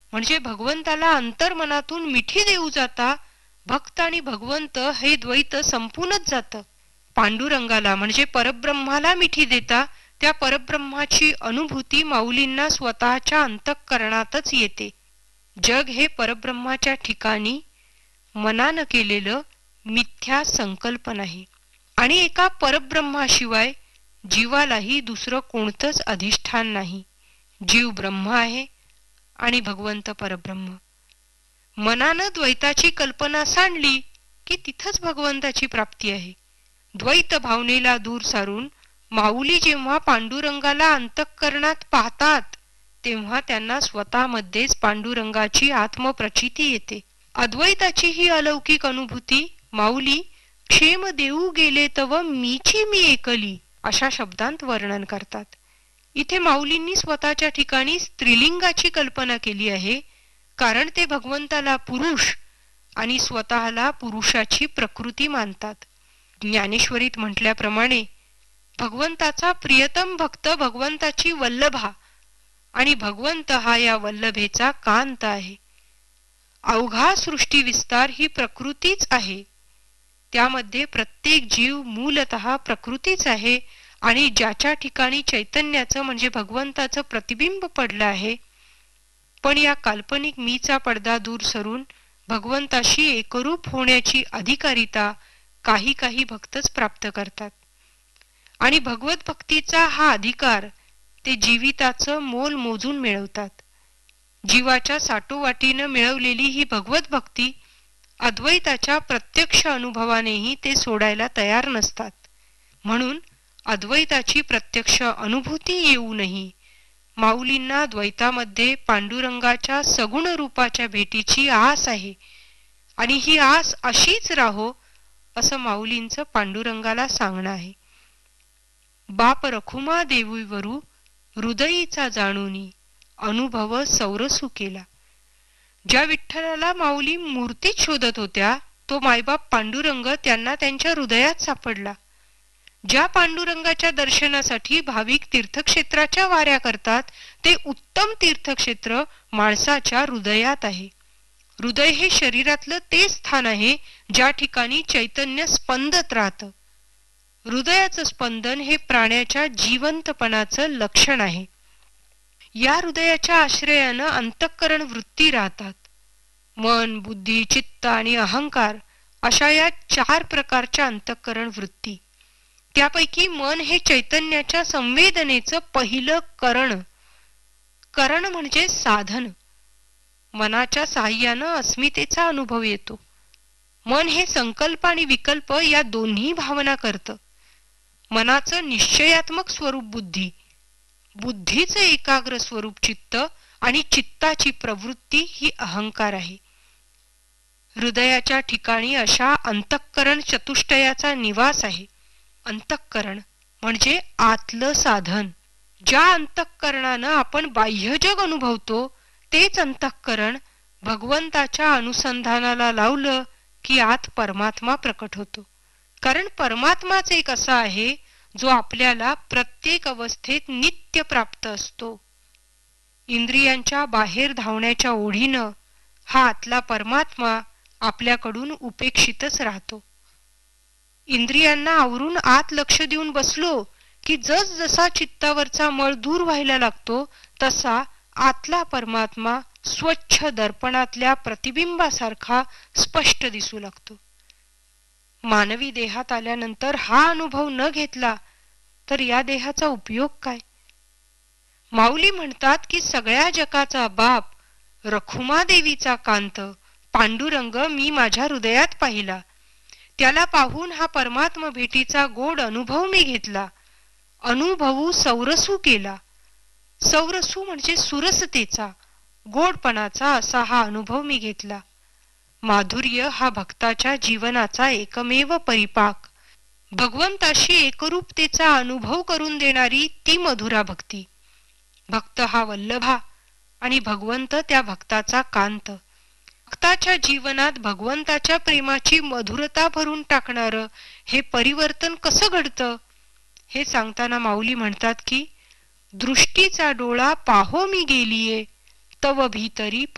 म्हणजे भगवंताला अंतर्मनातून मिठी देऊ जाता भक्त आणि भगवंत हे द्वैत संपूनच जातं. पांडुरंगाला म्हणजे परब्रह्माला मिठी देता त्या परब्रह्माची अनुभूती माऊलींना स्वतःच्या अंतःकरणातच येते. जग हे परब्रह्माच्या ठिकाणी मनानं केलेलं मिथ्या संकल्पन आहे आणि एका परब्रह्माशिवाय जीवालाही दुसरं कोणतंच अधिष्ठान नाही. जीव ब्रह्म आहे आणि भगवंत परब्रह्म. मनानं द्वैताची कल्पना सांडली की तिथंच भगवंताची प्राप्ती आहे. द्वैत भावनेला दूर सारून माऊली जेव्हा पांडुरंगाला अंतःकरणात पाहतात तेव्हा त्यांना स्वतःमध्येच पांडुरंगाची आत्मप्रचिती येते. अद्वैताची ही अलौकिक अनुभूती माऊली क्षेम देऊ गेले तव मीची मी एकली अशा शब्दांत वर्णन करतात. इथे माऊलींनी स्वतःच्या ठिकाणी स्त्रीलिंगाची कल्पना केली आहे, कारण ते भगवंताला पुरुष आणि स्वतःला पुरुषाची प्रकृती मानतात. ज्ञानेश्वरीत म्हटल्याप्रमाणे भगवंताचा प्रियतम भक्त भगवंताची वल्लभा आणि भगवंत हा या वल्लभेचा कांत आहे. अवघा सृष्टी विस्तार ही प्रकृतीच आहे. त्यामध्ये प्रत्येक जीव मूलतः प्रकृतीच आहे आणि ज्याच्या ठिकाणी चैतन्याचं म्हणजे भगवंताचं प्रतिबिंब पडलं आहे. पण या काल्पनिक मीचा पडदा दूर सरून भगवंताशी एकरूप होण्याची अधिकारिता काही काही भक्तच प्राप्त करतात आणि भगवत भक्तीचा हा अधिकार ते जीविताचं मोल मोजून मिळवतात. जीवाच्या साठोवाटीनं मिळवलेली ही भगवत भक्ती अद्वैताच्या प्रत्यक्ष अनुभवानेही ते सोडायला तयार नसतात. म्हणून अद्वैताची प्रत्यक्ष अनुभूती येऊनही माऊलींना द्वैतामध्ये पांडुरंगाच्या सगुण रूपाच्या भेटीची आस आहे आणि ही आस अशीच राहो असं माऊलींचं पांडुरंगाला सांगणं आहे. बाप रखुमा देवीवरू हृदयीचा जाणूनी अनुभव सौरसू केला. ज्या विठ्ठलाला माऊली मूर्तीत शोधत होत्या तो मायबाप पांडुरंग त्यांना त्यांच्या हृदयात सापडला. ज्या पांडुरंगाच्या दर्शनासाठी भाविक तीर्थक्षेत्राच्या वाऱ्या करतात ते उत्तम तीर्थक्षेत्र माणसाच्या हृदयात आहे. हृदय हे शरीरातलं ते स्थान आहे ज्या ठिकाणी चैतन्य स्पंदत राहतं. हृदयाचं स्पंदन हे प्राण्याच्या जिवंतपणाचं लक्षण आहे. या हृदयाच्या आश्रयानं अंतःकरण वृत्ती राहतात. मन, बुद्धी, चित्त आणि अहंकार अशा या 4 प्रकारच्या अंतःकरण वृत्ती. त्यापैकी मन हे चैतन्याच्या संवेदनेचं पहिलं करण. करण म्हणजे साधन. मनाच्या साहाय्यानं अस्मितेचा अनुभव येतो. मन हे संकल्प आणि विकल्प या दोन्ही भावना करतं. मनाचं निश्चयात्मक स्वरूप बुद्धी, बुद्धीचं एकाग्र स्वरूप चित्त आणि चित्ताची प्रवृत्ती ही अहंकार आहे. हृदयाच्या ठिकाणी अशा अंतःकरण चतुष्टयाचा निवास आहे. अंतःकरण म्हणजे आतलं साधन. ज्या अंतःकरणानं आपण बाह्यजग अनुभवतो तेच अंतःकरण भगवंताच्या अनुसंधानाला लावलं की आत परमात्मा प्रकट होतो. कारण परमात्माच एक असा आहे जो आपल्याला प्रत्येक अवस्थेत नित्य प्राप्त असतो. इंद्रियांच्या बाहेर धावण्याच्या ओढीनं हा आतला परमात्मा आपल्याकडून उपेक्षितच राहतो. इंद्रियांना आवरून आत लक्ष देऊन बसलो की जसा चित्तावरचा मळ दूर व्हायला लागतो तसा आतला परमात्मा स्वच्छ दर्पणातल्या प्रतिबिंबासारखा स्पष्ट दिसू लागतो. मानवी देहात आल्यानंतर हा अनुभव न घेतला तर या देहाचा उपयोग काय? माऊली म्हणतात की सगळ्या जगाचा बाप रखुमा देवीचा कांत पांडुरंग मी माझ्या हृदयात पाहिला. त्याला पाहून हा परमात्मा भेटीचा गोड अनुभव मी घेतला. अनुभवू सौरसू केला. सौरसू म्हणजे सुरसतेचा, गोडपणाचा असा हा अनुभव मी घेतला. माधुर्य हा भक्ताच्या जीवनाचा एकमेव परिपाक. भगवंताशी एकरूपतेचा अनुभव करून देणारी ती मधुरा भक्ती. भक्त हा वल्लभा आणि भगवंत त्या भक्ताचा कांत. भक्ताच्या जीवनात भगवंताच्या प्रेमाची मधुरता भरून टाकणारं हे परिवर्तन कसं घडतं हे सांगताना माऊली म्हणतात की दृष्टीचा डोळा पाहो मी गेलीये तव भीतरी